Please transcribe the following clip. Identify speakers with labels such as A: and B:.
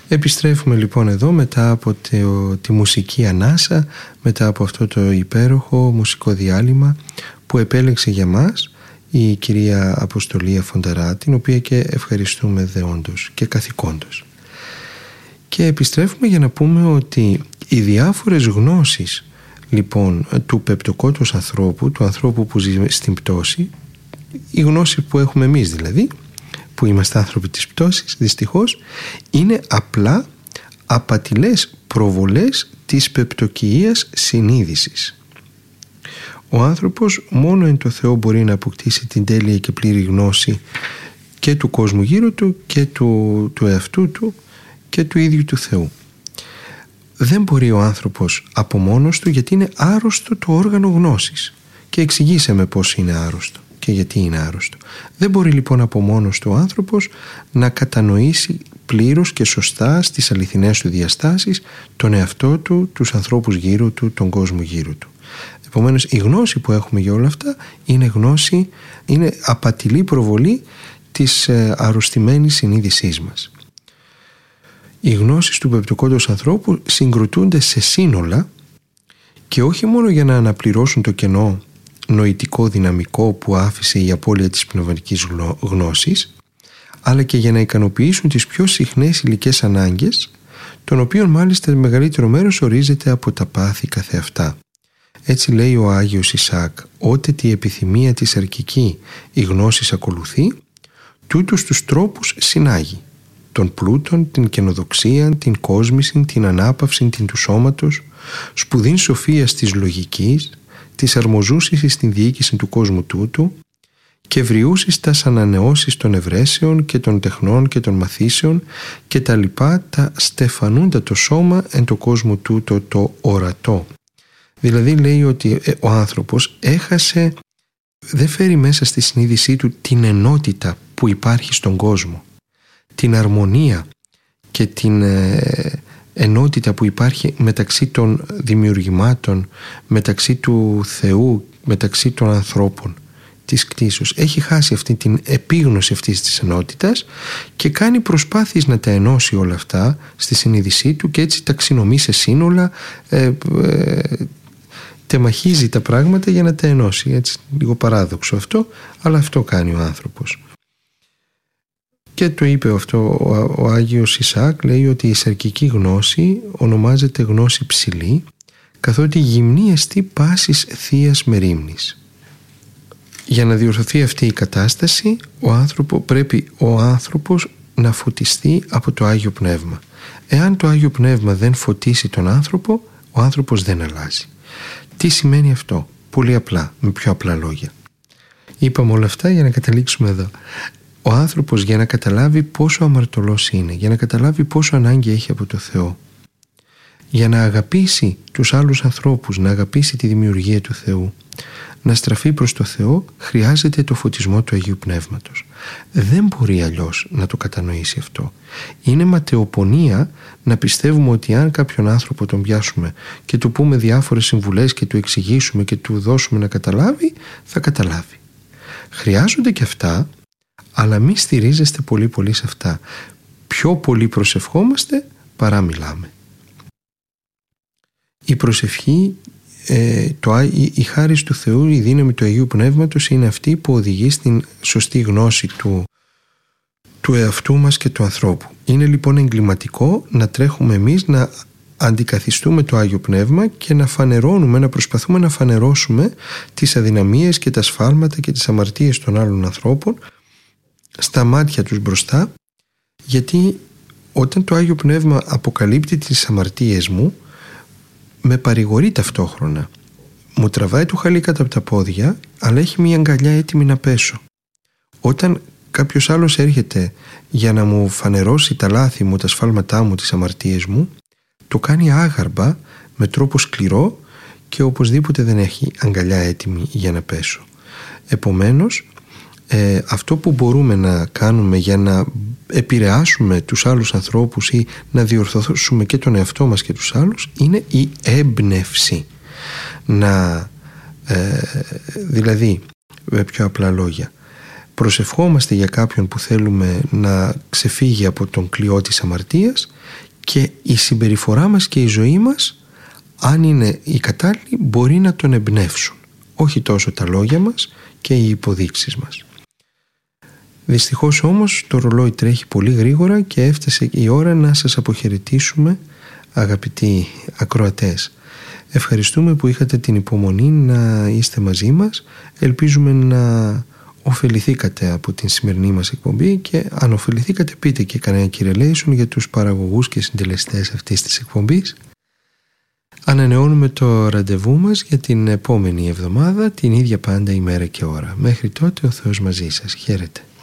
A: Επιστρέφουμε λοιπόν εδώ μετά από τη μουσική ανάσα, μετά από αυτό το υπέροχο μουσικό διάλειμμα που επέλεξε για μας η κυρία Αποστολία Φονταρά, την οποία και ευχαριστούμε δεόντως και καθηκόντως. Και επιστρέφουμε για να πούμε ότι οι διάφορες γνώσεις λοιπόν του πεπτοκότος ανθρώπου, του ανθρώπου που ζει στην πτώση, η γνώση που έχουμε εμείς δηλαδή, που είμαστε άνθρωποι της πτώσης, δυστυχώς, είναι απλά απατηλές προβολές της πεπτοκυίας συνείδησης. Ο άνθρωπος μόνο εν το Θεό μπορεί να αποκτήσει την τέλεια και πλήρη γνώση και του κόσμου γύρω του και του εαυτού του και του ίδιου του Θεού. Δεν μπορεί ο άνθρωπος από μόνος του, γιατί είναι άρρωστο το όργανο γνώσης, και εξηγήσαμε πώς είναι άρρωστο και γιατί είναι άρρωστο. Δεν μπορεί λοιπόν από μόνος του ο άνθρωπος να κατανοήσει πλήρως και σωστά στις αληθινές του διαστάσεις τον εαυτό του, τους ανθρώπους γύρω του, τον κόσμο γύρω του. Επομένως η γνώση που έχουμε για όλα αυτά είναι γνώση, είναι απατηλή προβολή της αρρωστημένης συνείδησής μας. Οι γνώσεις του πεπτοκόντος ανθρώπου συγκροτούνται σε σύνολα, και όχι μόνο για να αναπληρώσουν το κενό νοητικό δυναμικό που άφησε η απώλεια της πνευματικής γνώσης, αλλά και για να ικανοποιήσουν τις πιο συχνές υλικές ανάγκες, των οποίων μάλιστα το μεγαλύτερο μέρος ορίζεται από τα πάθη καθεαυτά. Έτσι λέει ο Άγιος Ισαάκ: «Ότε τη επιθυμία της σαρκική η γνώσης ακολουθεί, τούτους τους τρόπους συνάγει, των πλούτων, την καινοδοξία, την κόσμηση, την ανάπαυση, την του σώματος, σπουδήν σοφίας της λογικής, της αρμοζούσης στην διοίκηση του κόσμου τούτου, και βριούσης τας ανανεώσεις των ευρέσεων και των τεχνών και των μαθήσεων και τα λοιπά, τα στεφανούντα το σώμα εν το κόσμο τούτο το ορατό». Δηλαδή λέει ότι ο άνθρωπος έχασε, δεν φέρει μέσα στη συνείδησή του την ενότητα που υπάρχει στον κόσμο, την αρμονία και την ενότητα που υπάρχει μεταξύ των δημιουργημάτων, μεταξύ του Θεού, μεταξύ των ανθρώπων της κτήσεως. Έχει χάσει αυτή την επίγνωση αυτής της ενότητας και κάνει προσπάθειες να τα ενώσει όλα αυτά στη συνείδησή του, και έτσι ταξινομεί σε σύνολα, τεμαχίζει τα πράγματα για να τα ενώσει. Έτσι, λίγο παράδοξο αυτό, αλλά αυτό κάνει ο άνθρωπος. Και το είπε αυτό ο Άγιος Ισαάκ, λέει ότι η σαρκική γνώση ονομάζεται γνώση ψηλή, καθότι γυμνή εστί πάσης θείας μερίμνης. Για να διορθωθεί αυτή η κατάσταση, πρέπει ο άνθρωπος να φωτιστεί από το Άγιο Πνεύμα. Εάν το Άγιο Πνεύμα δεν φωτίσει τον άνθρωπο, ο άνθρωπος δεν αλλάζει. Τι σημαίνει αυτό? Πολύ απλά, με πιο απλά λόγια. Είπαμε όλα αυτά για να καταλήξουμε εδώ. Ο άνθρωπος, για να καταλάβει πόσο αμαρτωλός είναι, για να καταλάβει πόσο ανάγκη έχει από το Θεό, για να αγαπήσει τους άλλους ανθρώπους, να αγαπήσει τη δημιουργία του Θεού, να στραφεί προς το Θεό, χρειάζεται το φωτισμό του Αγίου Πνεύματος. Δεν μπορεί αλλιώς να το κατανοήσει αυτό. Είναι ματαιοπονία να πιστεύουμε ότι αν κάποιον άνθρωπο τον πιάσουμε και του πούμε διάφορες συμβουλές και του εξηγήσουμε και του δώσουμε να καταλάβει, θα καταλάβει. Χρειάζονται και αυτά, αλλά μη στηρίζεστε πολύ σε αυτά. Πιο πολύ προσευχόμαστε παρά μιλάμε. Η προσευχή, η χάρις του Θεού, η δύναμη του Αγίου Πνεύματος είναι αυτή που οδηγεί στην σωστή γνώση του εαυτού μας και του ανθρώπου. Είναι λοιπόν εγκληματικό να τρέχουμε εμείς να αντικαθιστούμε το Άγιο Πνεύμα και να φανερώνουμε, να προσπαθούμε να φανερώσουμε τις αδυναμίες και τα σφάλματα και τις αμαρτίες των άλλων ανθρώπων στα μάτια τους μπροστά, γιατί όταν το Άγιο Πνεύμα αποκαλύπτει τις αμαρτίες μου, με παρηγορεί ταυτόχρονα. Μου τραβάει το χαλί κάτω από τα πόδια, αλλά έχει μια αγκαλιά έτοιμη να πέσω. Όταν κάποιος άλλος έρχεται για να μου φανερώσει τα λάθη μου, τα σφάλματά μου, τις αμαρτίες μου, το κάνει άγαρμπα, με τρόπο σκληρό, και οπωσδήποτε δεν έχει αγκαλιά έτοιμη για να πέσω. Επομένως, αυτό που μπορούμε να κάνουμε για να επηρεάσουμε τους άλλους ανθρώπους ή να διορθώσουμε και τον εαυτό μας και τους άλλους είναι η έμπνευση. Δηλαδή, με πιο απλά λόγια, προσευχόμαστε για κάποιον που θέλουμε να ξεφύγει από τον κλειό της αμαρτίας και η συμπεριφορά μας και η ζωή μας, αν είναι η κατάλληλη, μπορεί να τον εμπνεύσουν, όχι τόσο τα λόγια μας και οι υποδείξεις μας. Δυστυχώς όμως το ρολόι τρέχει πολύ γρήγορα και έφτασε η ώρα να σας αποχαιρετήσουμε, αγαπητοί ακροατές. Ευχαριστούμε που είχατε την υπομονή να είστε μαζί μας. Ελπίζουμε να ωφεληθήκατε από την σημερινή μας εκπομπή και αν ωφεληθήκατε πείτε και κανένα κυρελέησον για τους παραγωγούς και συντελεστές αυτής της εκπομπής. Ανανεώνουμε το ραντεβού μας για την επόμενη εβδομάδα, την ίδια πάντα ημέρα και ώρα. Μέχρι τότε ο Θεός μαζί σας. Χαίρετε.